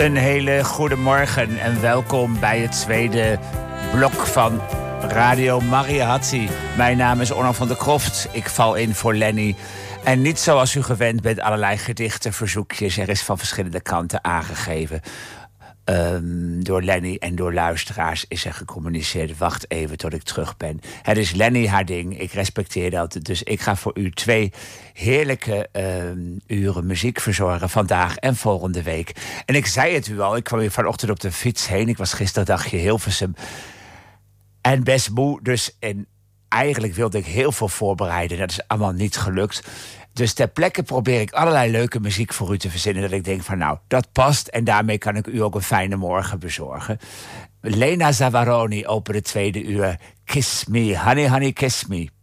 Een hele goede morgen en welkom bij het tweede blok van Radio Mariachi. Mijn naam is Onno van der Kroft. Ik val in voor Lenny. En niet zoals u gewend bent, allerlei gedichten, verzoekjes. Er is van verschillende kanten aangegeven. Door Lenny en door luisteraars is er gecommuniceerd. Wacht even tot ik terug ben. Het is Lenny haar ding. Ik respecteer dat. Dus ik ga voor u 2 heerlijke uren muziek verzorgen. Vandaag en volgende week. En ik zei het u al. Ik kwam hier vanochtend op de fiets heen. Ik was gisteren dagje Hilversum. En best moe. Dus eigenlijk wilde ik heel veel voorbereiden. Dat is allemaal niet gelukt. Dus ter plekke probeer ik allerlei leuke muziek voor u te verzinnen. Dat ik denk van nou, dat past. En daarmee kan ik u ook een fijne morgen bezorgen. Lena Zavaroni opent het tweede uur. Kiss me, honey, honey, kiss me.